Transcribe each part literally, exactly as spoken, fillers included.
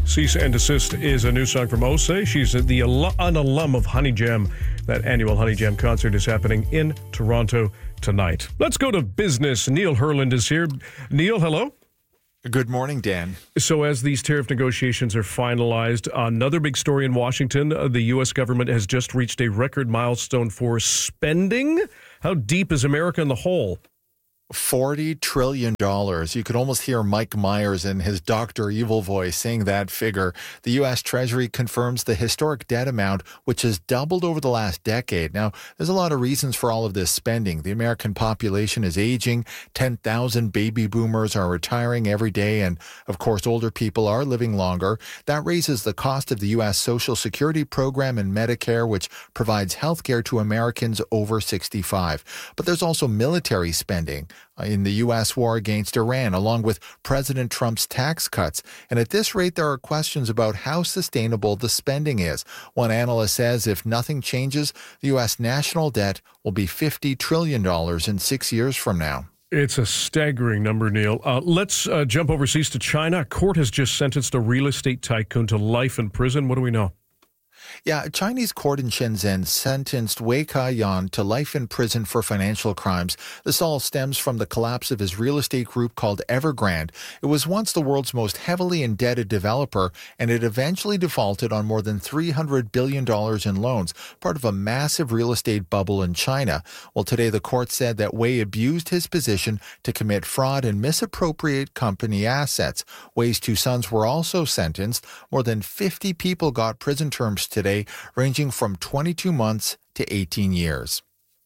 Cease and Desist is a new song from Osei. She's the al- an alum of Honey Jam. That annual Honey Jam concert is happening in Toronto tonight. Let's go to business. Neil Herland is here. Neil, hello. Good morning, Dan. So as these tariff negotiations are finalized, another big story in Washington, uh, the U S government has just reached a record milestone for spending. How deep is America in the hole? forty trillion dollars. You could almost hear Mike Myers in his Doctor Evil voice saying that figure. The U S Treasury confirms the historic debt amount, which has doubled over the last decade. Now, there's a lot of reasons for all of this spending. The American population is aging. ten thousand baby boomers are retiring every day. And, of course, older people are living longer. That raises the cost of the U S Social Security program and Medicare, which provides health care to Americans over sixty-five. But there's also military spending in the U S war against Iran, along with President Trump's tax cuts. And at this rate, there are questions about how sustainable the spending is. One analyst says if nothing changes, the U S national debt will be fifty trillion dollars in six years from now. It's a staggering number, Neil. Uh, let's uh, jump overseas to China. A court has just sentenced a real estate tycoon to life in prison. What do we know? Yeah, a Chinese court in Shenzhen sentenced Wei Ka-yan to life in prison for financial crimes. This all stems from the collapse of his real estate group called Evergrande. It was once the world's most heavily indebted developer, and it eventually defaulted on more than three hundred billion dollars in loans, part of a massive real estate bubble in China. Well, today the court said that Wei abused his position to commit fraud and misappropriate company assets. Wei's two sons were also sentenced. More than fifty people got prison terms today, ranging from twenty-two months to eighteen years.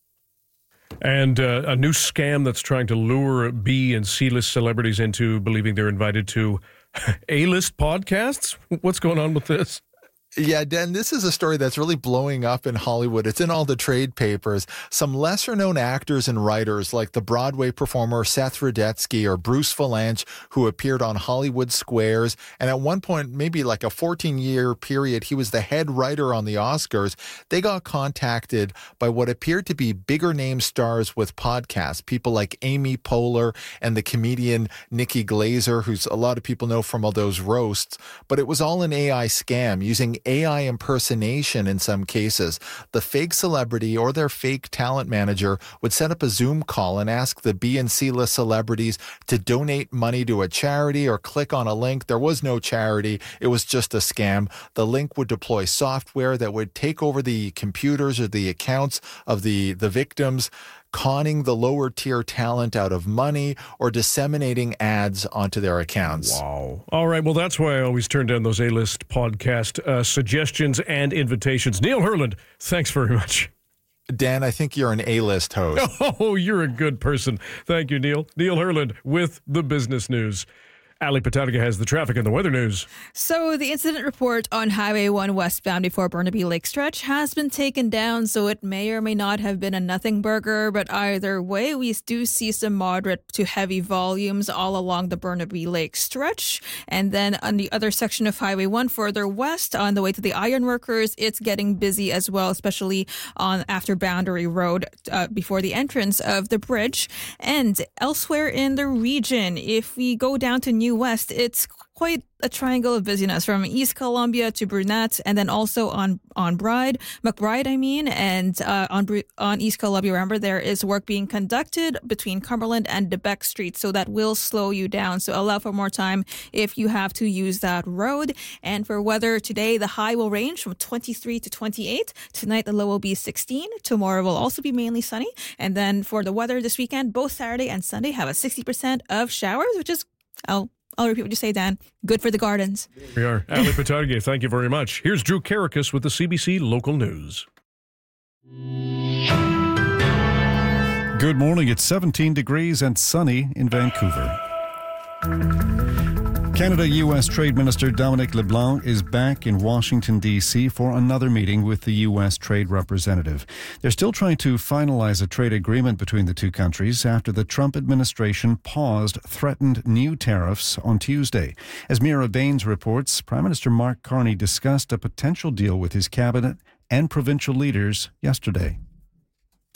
And uh, a new scam that's trying to lure B and C-list celebrities into believing they're invited to A-list podcasts? What's going on with this? Yeah, Dan, this is a story that's really blowing up in Hollywood. It's in all the trade papers. Some lesser-known actors and writers like the Broadway performer Seth Rudetsky or Bruce Vilanch, who appeared on Hollywood Squares. And at one point, maybe like a fourteen-year period, he was the head writer on the Oscars. They got contacted by what appeared to be bigger-name stars with podcasts, people like Amy Poehler and the comedian Nikki Glazer, who's a lot of people know from all those roasts. But it was all an A I scam using A I impersonation in some cases. The fake celebrity or their fake talent manager would set up a Zoom call and ask the B and C list celebrities to donate money to a charity or click on a link. There was no charity. It was just a scam. The link would deploy software that would take over the computers or the accounts of the, the victims, conning the lower tier talent out of money or disseminating ads onto their accounts. Wow. All right. Well, that's why I always turn down those A-list podcast uh, suggestions and invitations. Neil Herland, thanks very much. Dan, I think you're an A-list host. Oh, you're a good person. Thank you, Neil. Neil Herland with the business news. Ali Patanaga has the traffic and the weather news. So the incident report on Highway one westbound before Burnaby Lake stretch has been taken down, so it may or may not have been a nothing burger, but either way, we do see some moderate to heavy volumes all along the Burnaby Lake stretch. And then on the other section of Highway one further west on the way to the Ironworkers, it's getting busy as well, especially on after Boundary Road uh, before the entrance of the bridge. And elsewhere in the region, if we go down to New West, it's quite a triangle of busyness from East Columbia to Brunette, and then also on on Bride, McBride, I mean, and uh, on on East Columbia. Remember, there is work being conducted between Cumberland and DeBeck Street, so that will slow you down. So allow for more time if you have to use that road. And for weather today, the high will range from twenty-three to twenty-eight. Tonight, the low will be sixteen. Tomorrow will also be mainly sunny. And then for the weather this weekend, both Saturday and Sunday have a sixty percent of showers, which is I'll I'll repeat what you say, Dan. Good for the gardens. We are. Ali Patanaga, thank you very much. Here's Drew Karakas with the C B C Local News. Good morning. It's seventeen degrees and sunny in Vancouver. Canada-U S Trade Minister Dominic LeBlanc is back in Washington, D C for another meeting with the U S Trade Representative. They're still trying to finalize a trade agreement between the two countries after the Trump administration paused threatened new tariffs on Tuesday. As Mira Baines reports, Prime Minister Mark Carney discussed a potential deal with his cabinet and provincial leaders yesterday.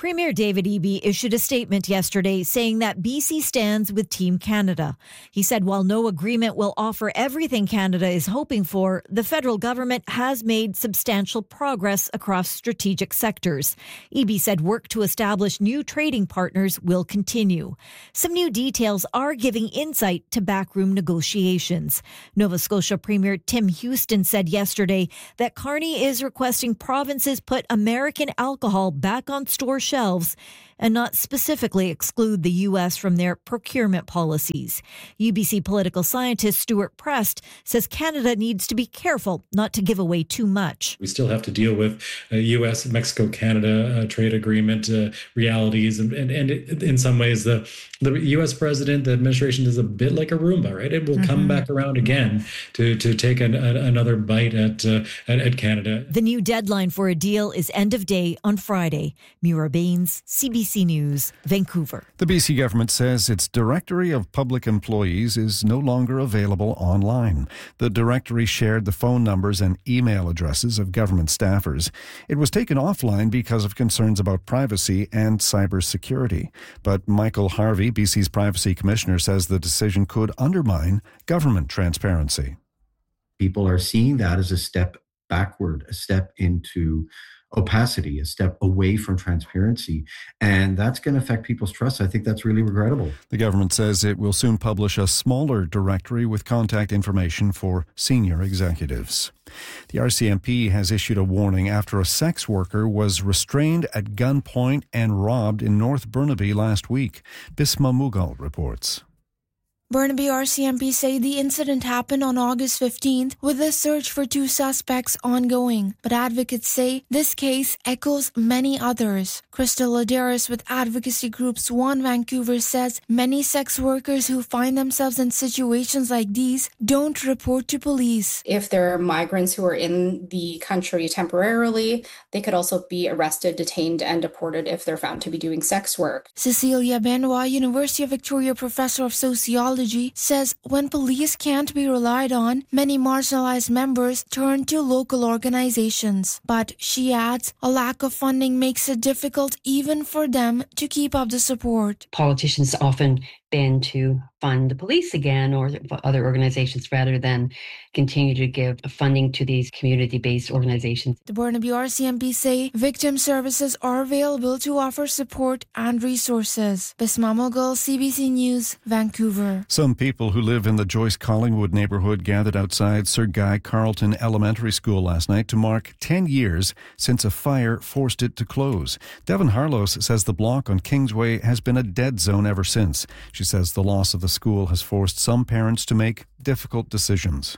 Premier David Eby issued a statement yesterday saying that B C stands with Team Canada. He said while no agreement will offer everything Canada is hoping for, the federal government has made substantial progress across strategic sectors. Eby said work to establish new trading partners will continue. Some new details are giving insight to backroom negotiations. Nova Scotia Premier Tim Houston said yesterday that Carney is requesting provinces put American alcohol back on store shelves and not specifically exclude the U S from their procurement policies. U B C political scientist Stuart Prest says Canada needs to be careful not to give away too much. We still have to deal with uh, U S Mexico-Canada uh, trade agreement uh, realities. And, and, and in some ways, the, the U S president, the administration is a bit like a Roomba, right? It will mm-hmm. come back around again to, to take an, a, another bite at, uh, at, at Canada. The new deadline for a deal is end of day on Friday. Mira Baines, C B C News, Vancouver. The B C government says its directory of public employees is no longer available online. The directory shared the phone numbers and email addresses of government staffers. It was taken offline because of concerns about privacy and cybersecurity. But Michael Harvey, B C's privacy commissioner, says the decision could undermine government transparency. People are seeing that as a step backward, a step into opacity, a step away from transparency. And that's going to affect people's trust. I think that's really regrettable. The government says it will soon publish a smaller directory with contact information for senior executives. The R C M P has issued a warning after a sex worker was restrained at gunpoint and robbed in North Burnaby last week. Bisma Mughal reports. Burnaby R C M P say the incident happened on August fifteenth with a search for two suspects ongoing. But advocates say this case echoes many others. Crystal Ladaris with advocacy group Swan Vancouver says many sex workers who find themselves in situations like these don't report to police. If there are migrants who are in the country temporarily, they could also be arrested, detained, and deported if they're found to be doing sex work. Cecilia Benoit, University of Victoria professor of sociology, says when police can't be relied on, many marginalized members turn to local organizations. But she adds, a lack of funding makes it difficult even for them to keep up the support. Politicians often bend to fund the police again or other organizations rather than continue to give funding to these community-based organizations. The Burnaby R C M P say victim services are available to offer support and resources. Bisma Mughal, C B C News, Vancouver. Some people who live in the Joyce Collingwood neighbourhood gathered outside Sir Guy Carleton Elementary School last night to mark ten years since a fire forced it to close. Devon Harlos says the block on Kingsway has been a dead zone ever since. She says the loss of the school has forced some parents to make difficult decisions.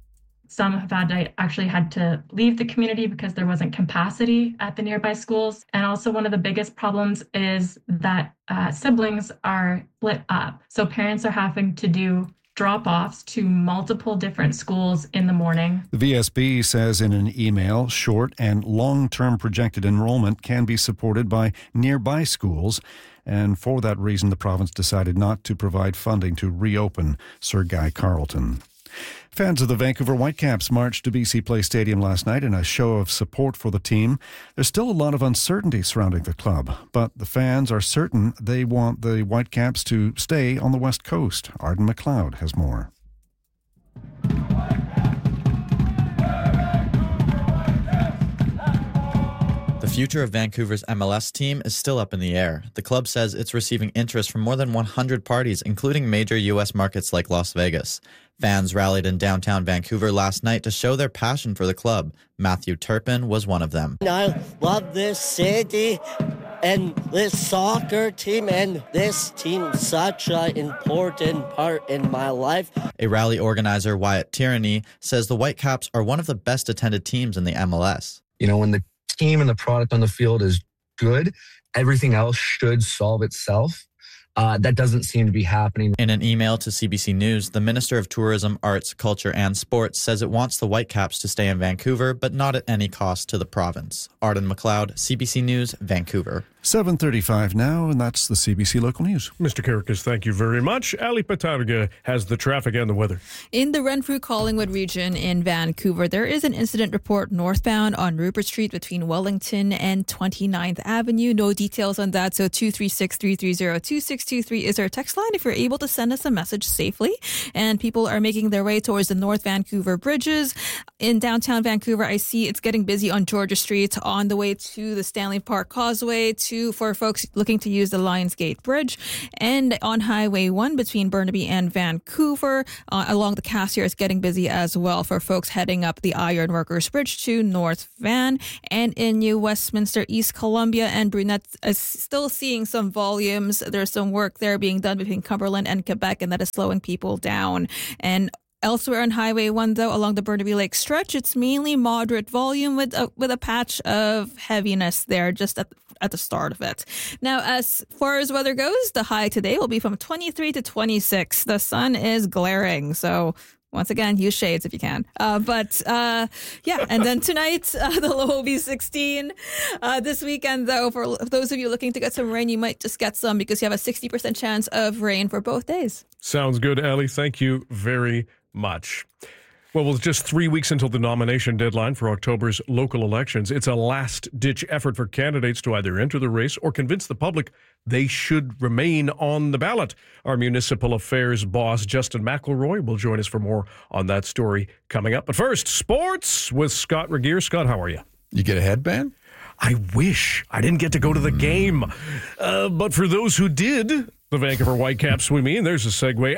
Some have had to, actually had to leave the community because there wasn't capacity at the nearby schools. And also one of the biggest problems is that uh, siblings are split up. So parents are having to do drop-offs to multiple different schools in the morning. The V S B says in an email, short and long-term projected enrollment can be supported by nearby schools. And for that reason, the province decided not to provide funding to reopen Sir Guy Carleton. Fans of the Vancouver Whitecaps marched to B C Place Stadium last night in a show of support for the team. There's still a lot of uncertainty surrounding the club, but the fans are certain they want the Whitecaps to stay on the West Coast. Arden McLeod has more. The future of Vancouver's M L S team is still up in the air. The club says it's receiving interest from more than one hundred parties, including major U S markets like Las Vegas. Fans rallied in downtown Vancouver last night to show their passion for the club. Matthew Turpin was one of them. I love this city and this soccer team, and this team such an important part in my life. A rally organizer, Wyatt Tierney, says the Whitecaps are one of the best attended teams in the M L S. You know, when the team and the product on the field is good, everything else should solve itself. Uh, that doesn't seem to be happening. In an email to C B C News, the Minister of Tourism, Arts, Culture and Sports says it wants the Whitecaps to stay in Vancouver, but not at any cost to the province. Arden McLeod, C B C News, Vancouver. seven thirty-five now, and that's the C B C Local News. Mister Kirikas, thank you very much. Ali Patarga has the traffic and the weather. In the Renfrew-Collingwood region in Vancouver, there is an incident report northbound on Rupert Street between Wellington and twenty-ninth Avenue. No details on that, so two three six, three three zero, two six two three is our text line if you're able to send us a message safely. And people are making their way towards the North Vancouver bridges. In downtown Vancouver, I see it's getting busy on Georgia Street on the way to the Stanley Park Causeway, to for folks looking to use the Lionsgate Bridge, and on Highway one between Burnaby and Vancouver uh, along the Cassiar is getting busy as well for folks heading up the Ironworkers Bridge to North Van. And in New Westminster, East Columbia and Brunette is still seeing some volumes. There's some work there being done between Cumberland and Quebec, and that is slowing people down. And elsewhere on Highway one, though, along the Burnaby Lake stretch, it's mainly moderate volume with a, with a patch of heaviness there just at, at the start of it. Now, as far as weather goes, the high today will be from twenty-three to twenty-six. The sun is glaring, so once again, use shades if you can. Uh, but uh, yeah, and then tonight, uh, the low will be sixteen. Uh, this weekend, though, for those of you looking to get some rain, you might just get some because you have a sixty percent chance of rain for both days. Sounds good, Ali. Thank you very much. Well, with just three weeks until the nomination deadline for October's local elections, it's a last-ditch effort for candidates to either enter the race or convince the public they should remain on the ballot. Our municipal affairs boss, Justin McElroy, will join us for more on that story coming up. But first, sports with Scott Regier. Scott, how are you? You get a headband? I wish. I didn't get to go to the game. Uh, but for those who did, the Vancouver Whitecaps, we mean, there's a segue.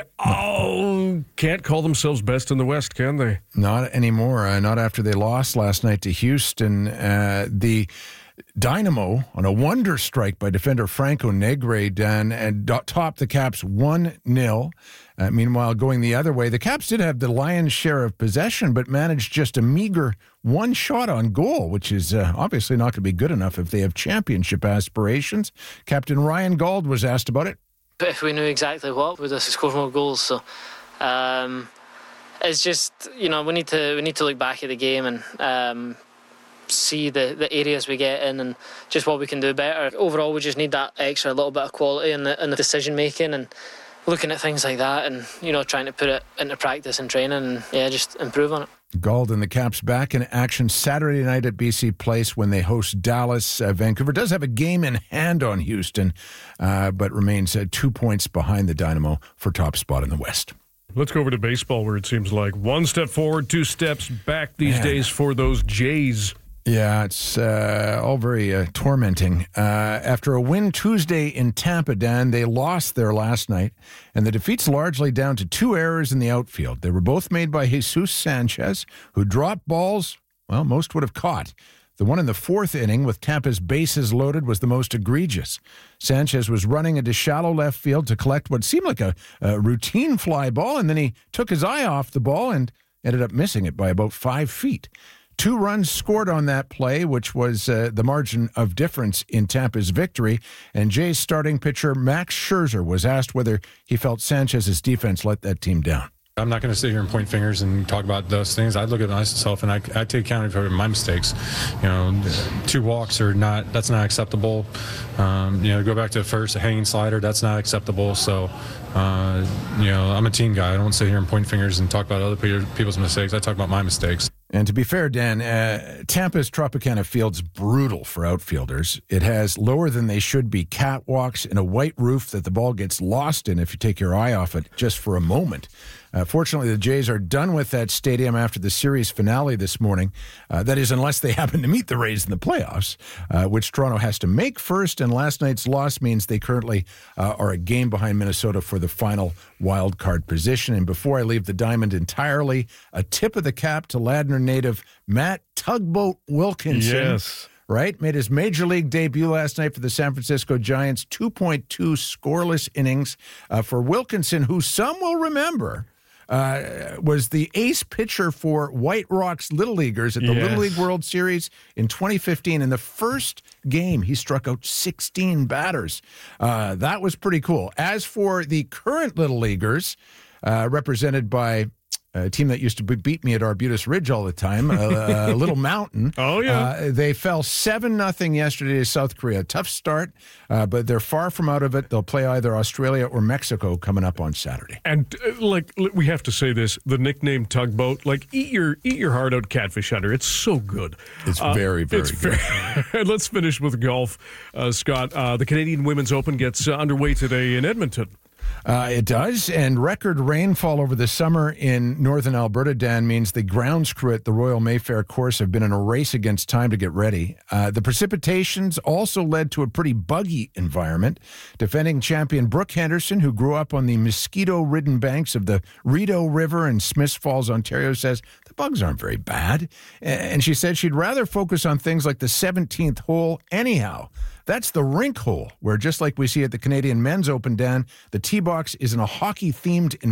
Oh, can't call themselves best in the West, can they? Not anymore. Uh, not after they lost last night to Houston. Uh, the Dynamo, on a wonder strike by defender Franco Negre, Dan, and topped the Caps one nil. Uh, meanwhile, going the other way, the Caps did have the lion's share of possession, but managed just a meager one shot on goal, which is uh, obviously not going to be good enough if they have championship aspirations. Captain Ryan Gauld was asked about it. If we knew exactly what, we'd have scored more goals. So um, it's just, you know, we need to we need to look back at the game and um, see the, the areas we get in and just what we can do better. Overall, we just need that extra little bit of quality in the, in the decision making and looking at things like that and, you know, trying to put it into practice and training and, yeah, just improve on it. Gauld and the Caps back in action Saturday night at B C Place when they host Dallas. Uh, Vancouver does have a game in hand on Houston, uh, but remains uh, two points behind the Dynamo for top spot in the West. Let's go over to baseball, where it seems like one step forward, two steps back these Man. days for those Jays. Yeah, it's uh, all very uh, tormenting. Uh, after a win Tuesday in Tampa, Dan, they lost there last night, and the defeat's largely down to two errors in the outfield. They were both made by Jesus Sanchez, who dropped balls, well, most would have caught. The one in the fourth inning with Tampa's bases loaded was the most egregious. Sanchez was running into shallow left field to collect what seemed like a, a routine fly ball, and then he took his eye off the ball and ended up missing it by about five feet. Two runs scored on that play, which was uh, the margin of difference in Tampa's victory. And Jay's starting pitcher, Max Scherzer, was asked whether he felt Sanchez's defense let that team down. I'm not going to sit here and point fingers and talk about those things. I look at myself and I, I take account for my mistakes. You know, two walks are not, that's not acceptable. Um, you know, go back to the first, a hanging slider, that's not acceptable. So, uh, you know, I'm a team guy. I don't sit here and point fingers and talk about other people's mistakes. I talk about my mistakes. And to be fair, Dan, uh, Tampa's Tropicana Field's brutal for outfielders. It has lower than they should be catwalks and a white roof that the ball gets lost in if you take your eye off it just for a moment. Uh, fortunately, the Jays are done with that stadium after the series finale this morning. Uh, that is, unless they happen to meet the Rays in the playoffs, uh, which Toronto has to make first. And last night's loss means they currently uh, are a game behind Minnesota for the final wild card position. And before I leave the diamond entirely, a tip of the cap to Ladner native Matt Tugboat Wilkinson. Yes. Right? Made his major league debut last night for the San Francisco Giants. two point two scoreless innings uh, for Wilkinson, who some will remember Uh, was the ace pitcher for White Rocks Little Leaguers at the yes. Little League World Series in twenty fifteen. In the first game, he struck out sixteen batters. Uh, that was pretty cool. As for the current Little Leaguers, uh, represented by a team that used to be- beat me at Arbutus Ridge all the time, a, a little mountain. Oh, yeah. Uh, they fell seven nothing yesterday to South Korea. Tough start, uh, but they're far from out of it. They'll play either Australia or Mexico coming up on Saturday. And, uh, like, we have to say this, the nickname Tugboat, like, eat your eat your heart out, Catfish Hunter. It's so good. It's uh, very, very it's good. Very, let's finish with golf, uh, Scott. Uh, the Canadian Women's Open gets uh, underway today in Edmonton. Uh, it does, and record rainfall over the summer in northern Alberta, Dan, means the grounds crew at the Royal Mayfair course have been in a race against time to get ready. Uh, the precipitations also led to a pretty buggy environment. Defending champion Brooke Henderson, who grew up on the mosquito-ridden banks of the Rideau River in Smiths Falls, Ontario, says the bugs aren't very bad. And she said she'd rather focus on things like the seventeenth hole anyhow. That's the rink hole, where just like we see at the Canadian Men's Open, Dan, the tee box is in a hockey-themed